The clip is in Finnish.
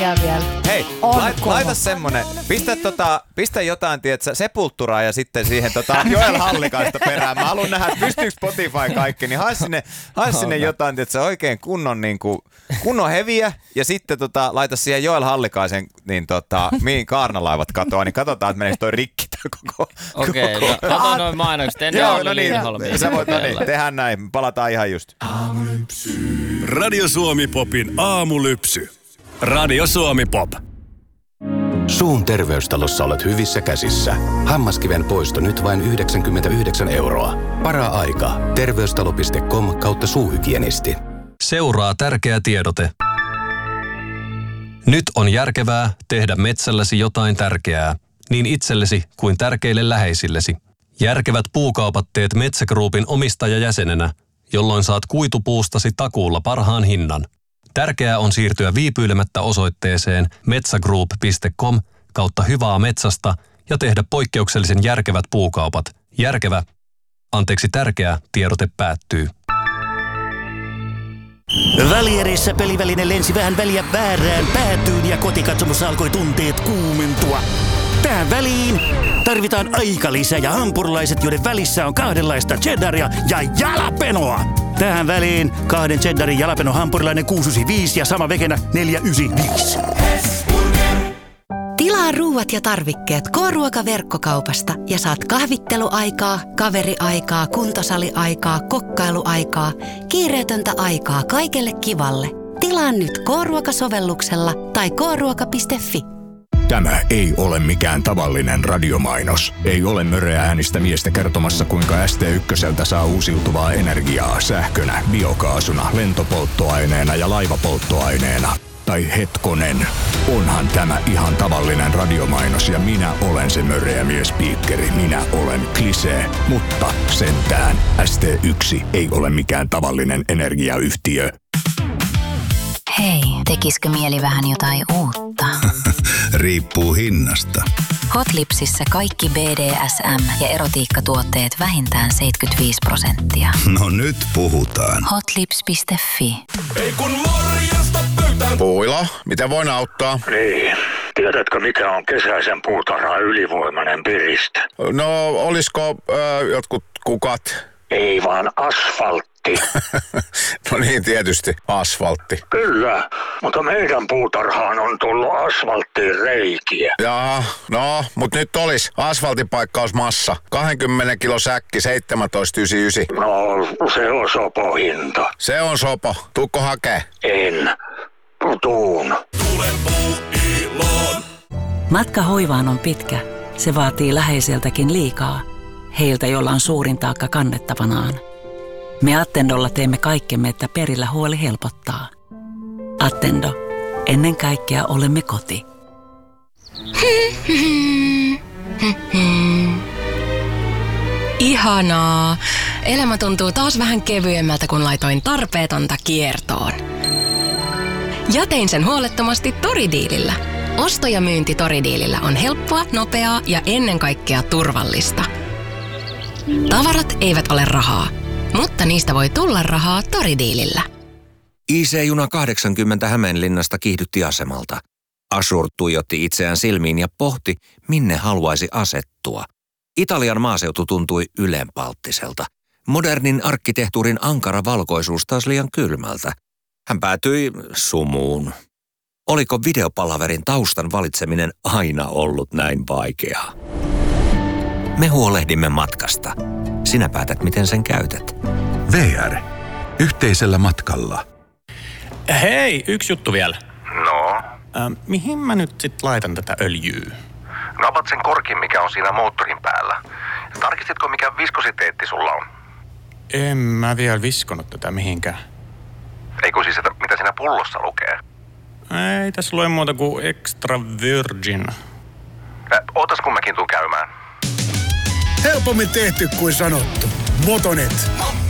jengiä vielä. Hei, laita semmonen. Pistä jotain, tietsä, Sepulturaa ja sitten siihen Joel Hallikaista perään. Mä haluan nähdä, että pystyykö Spotify kaikki, niin hae sinne jotain, tietsä, oikein kunnon heviä ja sitten laita siihen Joel Hallikaisen, niin mihin kaarnalaivat katoaa, niin katsotaan, että menee toi rikki koko. Okei, kato noin mainokset. Joo, no niin, sä voit, tehdään näin, palataan ihan just. Radio Suomi Popin aamulypsy. Radio Suomi Pop. Suun terveystalossa olet hyvissä käsissä. Hammaskiven poisto nyt vain 99 €. Para-aika. Terveystalo.com/suuhygienisti. Seuraa tärkeä tiedote. Nyt on järkevää tehdä metsälläsi jotain tärkeää, niin itsellesi kuin tärkeille läheisillesi. Järkevät puukaupat teet Metsä Groupin omistajajäsenenä, jolloin saat kuitupuustasi takuulla parhaan hinnan. Tärkeää on siirtyä viipyilemättä osoitteeseen metsagroup.com/hyvää metsästä ja tehdä poikkeuksellisen järkevät puukaupat. Tärkeä tiedote päättyy. Välierissä peliväline lensi vähän väliä väärään päätyyn ja kotikatsomossa alkoi tunteet kuumentua. Tähän väliin tarvitaan aikalisä ja hampurilaiset, joiden välissä on kahdenlaista cheddaria ja jalapenoa. Tähän väliin 2 cheddarin jalapeno hampurilainen 695 ja sama vegenä 495. Tilaa ruuat ja tarvikkeet K-ruokaverkkokaupasta ja saat kahvitteluaikaa, kaveriaikaa, kuntosaliaikaa, kokkailuaikaa, kiireetöntä aikaa kaikelle kivalle. Tilaa nyt K-ruokasovelluksella tai kruoka.fi. Tämä ei ole mikään tavallinen radiomainos. Ei ole möreä äänistä miestä kertomassa, kuinka ST1 saa uusiutuvaa energiaa sähkönä, biokaasuna, lentopolttoaineena ja laivapolttoaineena. Tai hetkonen, onhan tämä ihan tavallinen radiomainos ja minä olen se möreä miespiikkeri. Minä olen Klisee, mutta sentään ST1 ei ole mikään tavallinen energiayhtiö. Hei, tekisikö mieli vähän jotain uutta? Riippuu hinnasta. Hotlipsissä kaikki BDSM- ja erotiikkatuotteet vähintään 75%. No nyt puhutaan. Hotlips.fi. Ei kun morjesta pöytään. Puuila, miten voin auttaa? Niin. Tiedätkö, mikä on kesäisen puutarhan ylivoimainen piriste? No, olisiko jotkut kukat? Ei vaan asfaltti. No niin, tietysti. Asfaltti. Kyllä, mutta meidän puutarhaan on tullut asfalttiin reikiä. Jaa, no, mutta nyt olisi asfaltipaikkausmassa. 20 kilo säkki, 17,99. No, se on sopo hinta. Se on sopo. Tuukko hakee? En. Tuun. Tule Puuiloon. Matka hoivaan on pitkä. Se vaatii läheiseltäkin liikaa. Heiltä, jolla on suurin taakka kannettavanaan. Me Attendolla teemme kaikkemme, että perillä huoli helpottaa. Attendo. Ennen kaikkea olemme koti. Ihanaa. Elämä tuntuu taas vähän kevyemmältä, kun laitoin tarpeetonta kiertoon. Ja tein sen huolettomasti Toridiilillä. Osto ja myynti Toridiilillä on helppoa, nopeaa ja ennen kaikkea turvallista. Tavarat eivät ole rahaa, mutta niistä voi tulla rahaa Toridiilillä. IC-juna 80 Hämeenlinnasta kiihdytti asemalta. Ashur tuijotti itseään silmiin ja pohti, minne haluaisi asettua. Italian maaseutu tuntui ylenpalttiselta. Modernin arkkitehtuurin ankara valkoisuus taas liian kylmältä. Hän päätyi sumuun. Oliko videopalaverin taustan valitseminen aina ollut näin vaikeaa? Me huolehdimme matkasta. Sinä päätät, miten sen käytät. VR. Yhteisellä matkalla. Hei, yksi juttu vielä. No? Mihin mä nyt sit laitan tätä öljyä? Napat sen korkin, mikä on siinä moottorin päällä. Tarkistitko, mikä viskositeetti sulla on? En mä vielä viskonut tätä mihinkään. Eikö siis, mitä siinä pullossa lukee? Ei tässä lue muuta kuin extra virgin. Ootas kun mäkin tuun käymään. Helpommin tehty kuin sanottu. Motonet.